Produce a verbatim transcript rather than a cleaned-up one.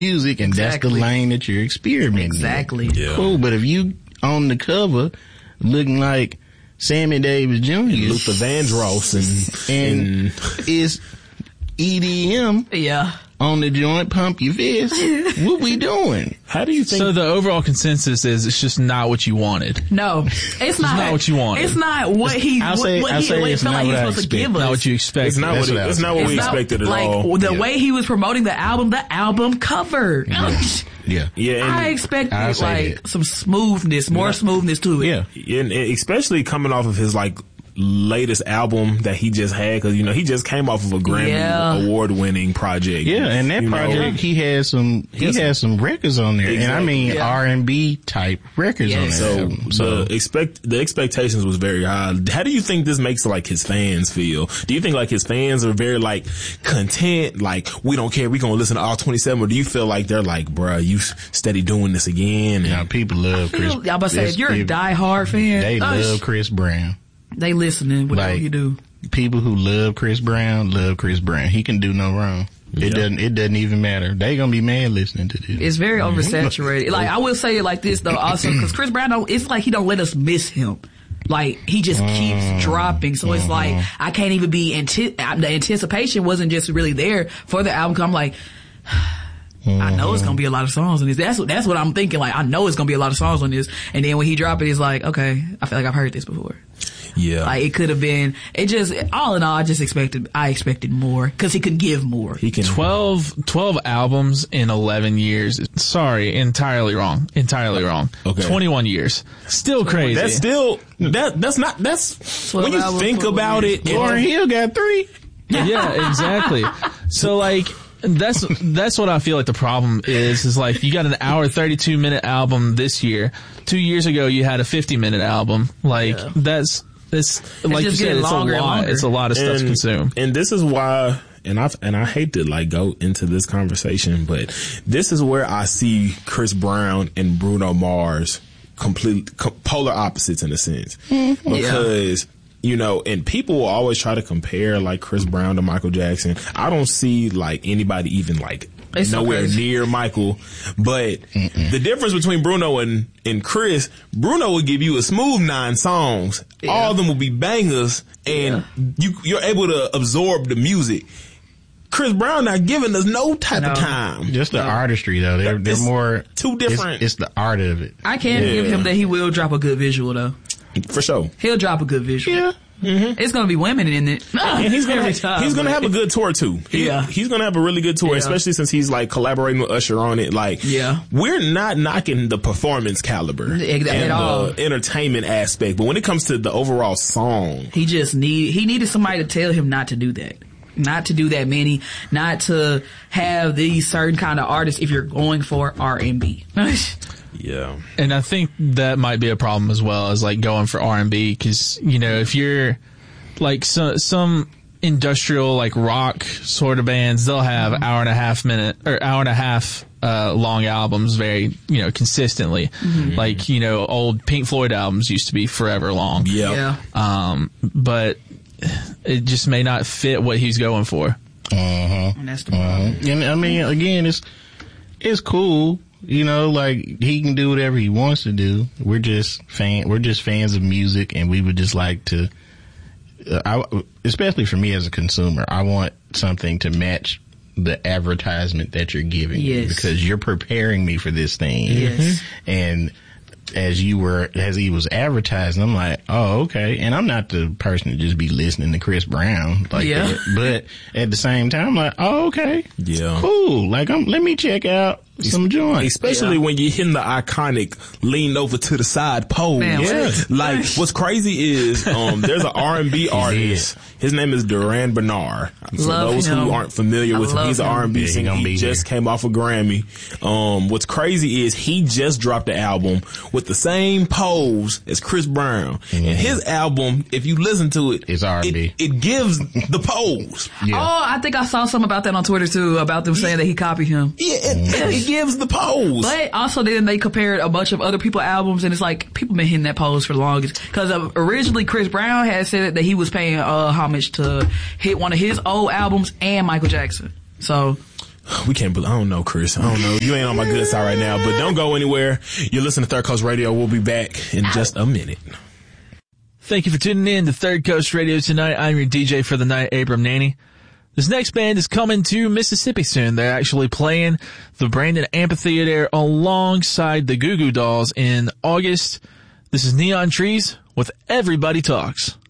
music, and exactly. that's the lane that you're experimenting. Exactly. Yeah. Cool, but if you on the cover looking like Sammy Davis Junior, Luther Vandross, and, and, and it's E D M. Yeah. On the joint, pump your fist. What we doing? How do you think? So the overall consensus is it's just not what you wanted. No, it's not, not what you wanted. It's not what he, I'll say, what I'll he, say what he it's felt not like he was what I supposed to expected. give us. Not what you expected. It's not That's what, what it, I it's was not what we It's not, expected at like, all. the Yeah. way he was promoting the album, the album cover. Yeah. Yeah, and, I expected I'll say like that. some smoothness, more smoothness to it. Yeah. and especially coming off of his like latest album that he just had, because you know he just came off of a Grammy Yeah. award winning project. Yeah, and that You know, project, he had some, he Yes. had some records on there, and I Exactly. mean Yeah. R and B type records on Yes. there. So, album. So the expect the expectations was very high. How do you think this makes like his fans feel? Do you think like his fans are very like content, like we don't care, we gonna listen to all twenty-seven, or do you feel like they're like, bruh, you steady doing this again? you know, And people love Chris. I'm about to say, if you're a people- diehard fan, they uh, love Chris Brown. they listening whatever Like, you do. People who love Chris Brown love Chris Brown. He can do no wrong. It Yeah. doesn't. It doesn't even matter. They gonna be mad listening to this. It's very oversaturated. Like, I will say it like this though, also, because Chris Brown, don't, it's like he don't let us miss him. Like, he just keeps dropping. So it's like, I can't even be, anti- the anticipation wasn't just really there for the album. 'Cause I'm like, I know it's gonna be a lot of songs on this. That's what, that's what I'm thinking. Like, I know it's gonna be a lot of songs on this. And then when he drop it, it's like, okay, I feel like I've heard this before. yeah, Like, it could have been, it just, all in all, I just expected, I expected more. Cause he could give more. he can. twelve, twelve albums in eleven years. Sorry, entirely wrong. Entirely wrong. Okay. twenty-one years. Still crazy. That's still that. That's not. That's when you albums, think twelve about years. it. it- Lauryn Hill got three. Yeah, exactly. So like, that's, that's what I feel like the problem is, is like, you got an hour thirty-two minute album this year. Two years ago, you had a fifty minute album. Like, Yeah. that's, it's, like you just said, getting it's a longer and lot. longer. It's a lot of stuff to and, consume. and this is why, and I and I hate to like go into this conversation, but this is where I see Chris Brown and Bruno Mars complete co- polar opposites in a sense, because. You know, and people will always try to compare like Chris Brown to Michael Jackson. I don't see like anybody even like It's so nowhere crazy. near Michael. But the difference between Bruno and, and Chris, Bruno will give you a smooth nine songs. Yeah. All of them will be bangers, and you, you're able to absorb the music. Chris Brown not giving us no type No. of time. Just the artistry though. They're they're It's more two different- It's, it's the art of it. I can Yeah. give him that he will drop a good visual though. For sure. He'll drop a good visual. Yeah. It's gonna be women in it. And he's gonna Every have, time, he's gonna but- have a good tour too. He- Yeah. he's gonna have a really good tour, Yeah. especially since he's like collaborating with Usher on it. Like, Yeah. we're not knocking the performance caliber At and all. the entertainment aspect, but when it comes to the overall song, He just need he needed somebody to tell him not to do that. Not to do that many, not to have these certain kind of artists if you're going for R and B. yeah, And I think that might be a problem as well as like going for R and B, because, you know, if you're like so, some industrial like rock sort of bands, they'll have hour and a half minute or hour and a half uh, long albums very, you know, consistently. Like, you know, old Pink Floyd albums used to be forever long. yeah, Yeah. Um, but it just may not fit what he's going for. Uh-huh. And that's the problem. And I mean, again, it's it's cool. You know, like he can do whatever he wants to do. We're just fan. We're just fans of music, and we would just like to. Uh, I, especially for me as a consumer, I want something to match the advertisement that you're giving me, Yes. because you're preparing me for this thing. Yes. And as you were, as he was advertising, I'm like, oh, okay. And I'm not the person to just be listening to Chris Brown like Yeah. that. But at the same time, I'm like, oh, okay. Yeah. Cool. Like, I'm, let me check out some joints. especially Yeah. when you're hitting the iconic lean over to the side pose. Man, yeah. what? Like, what's crazy is, um, there's an R and B artist. His name is Duran Bernard. For Love those him. who aren't familiar I with him, love he's an him. R and B Yeah, he singer. gonna He be just here. came off a Grammy. Um, what's crazy is he just dropped the album with the same pose as Chris Brown. And his album, if you listen to it, It's R and B. It, it gives the pose. Yeah. Oh, I think I saw something about that on Twitter too, about them saying that he copied him. Yeah, it, it, it gives the pose. But also then they compared a bunch of other people's albums, and it's like, people been hitting that pose for the longest. Cause uh, originally Chris Brown had said that he was paying uh, homage to hit one of his old albums and Michael Jackson. So, We can't believe, I don't know, Chris. I don't know. You ain't on my good side right now, but don't go anywhere. You're listening to Third Coast Radio. We'll be back in just a minute. Thank you for tuning in to Third Coast Radio tonight. I'm your D J for the night, Abram Nanny. This next band is coming to Mississippi soon. They're actually playing the Brandon Amphitheater alongside the Goo Goo Dolls in August. This is Neon Trees with Everybody Talks.